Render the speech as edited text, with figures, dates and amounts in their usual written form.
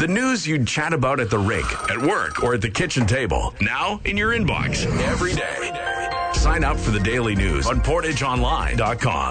The news you'd chat about at the rink, at work, or at the kitchen table. Now in your inbox every day. Sign up for the daily news on PortageOnline.com.